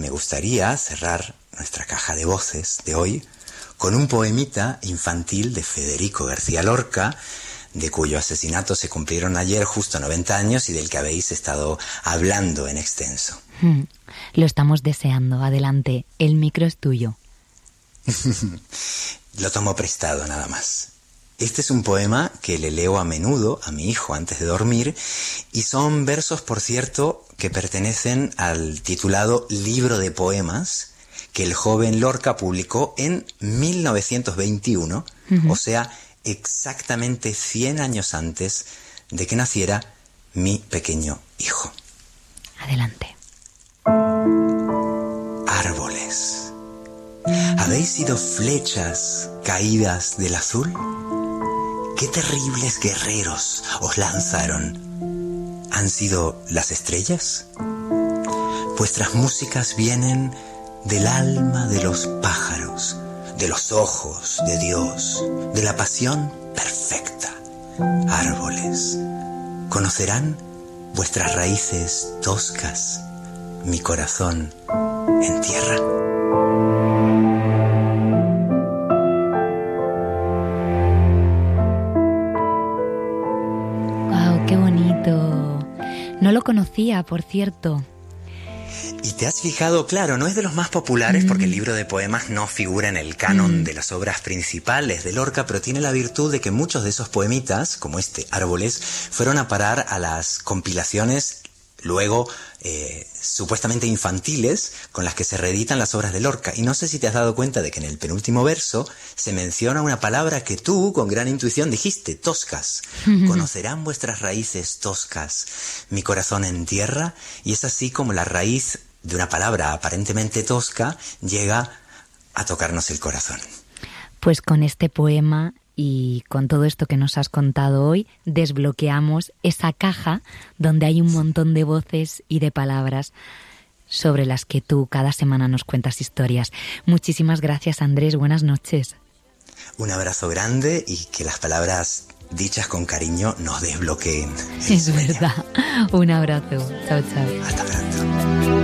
me gustaría cerrar nuestra caja de voces de hoy con un poemita infantil de Federico García Lorca, de cuyo asesinato se cumplieron ayer justo 90 años y del que habéis estado hablando en extenso. Lo estamos deseando. Adelante, el micro es tuyo. Lo tomo prestado nada más. Este es un poema que le leo a menudo a mi hijo antes de dormir y son versos, por cierto, que pertenecen al titulado Libro de Poemas que el joven Lorca publicó en 1921, o sea, exactamente 100 años antes de que naciera mi pequeño hijo. Adelante. Árboles, ¿habéis sido flechas caídas del azul? ¿Qué terribles guerreros os lanzaron? ¿Han sido las estrellas? Vuestras músicas vienen del alma de los pájaros, de los ojos de Dios, de la pasión perfecta. Árboles, ¿conocerán vuestras raíces toscas mi corazón en tierra? ¡Wow, qué bonito! No lo conocía, por cierto. Y te has fijado, claro, no es de los más populares porque el libro de poemas no figura en el canon de las obras principales de Lorca, pero tiene la virtud de que muchos de esos poemitas, como este, Árboles, fueron a parar a las compilaciones luego supuestamente infantiles con las que se reeditan las obras de Lorca. Y no sé si te has dado cuenta de que en el penúltimo verso se menciona una palabra que tú, con gran intuición, dijiste, toscas. ¿Conocerán vuestras raíces toscas mi corazón en tierra? Y es así como la raíz de una palabra aparentemente tosca llega a tocarnos el corazón. Pues con este poema y con todo esto que nos has contado hoy, desbloqueamos esa caja donde hay un montón de voces y de palabras sobre las que tú cada semana nos cuentas historias. Muchísimas gracias, Andrés. Buenas noches. Un abrazo grande y que las palabras dichas con cariño nos desbloqueen. Es verdad. Un abrazo. Chao, chao. Hasta pronto.